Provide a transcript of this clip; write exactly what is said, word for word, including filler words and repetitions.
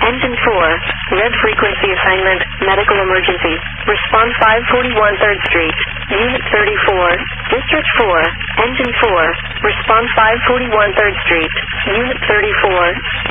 Engine four, red frequency assignment, medical emergency. Response five forty-one third Street, Unit thirty-four, District four, Engine four, response five forty-one third Street, Unit thirty-four,